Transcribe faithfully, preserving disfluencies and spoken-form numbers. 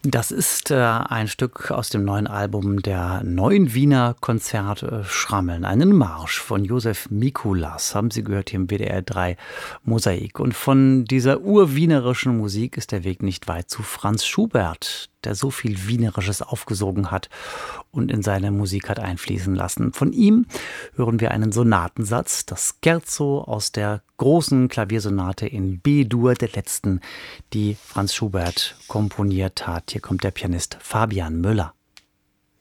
Das ist äh, ein Stück aus dem neuen Album der Neuen Wiener Konzerte Schrammeln. Einen Marsch von Josef Mikulas, haben Sie gehört hier im W D R drei Mosaik. Und von dieser urwienerischen Musik ist der Weg nicht weit zu Franz Schubert, der so viel Wienerisches aufgesogen hat und in seine Musik hat einfließen lassen. Von ihm hören wir einen Sonatensatz, das Scherzo aus der großen Klaviersonate in B-Dur, der letzten, die Franz Schubert komponiert hat. Hier kommt der Pianist Fabian Müller.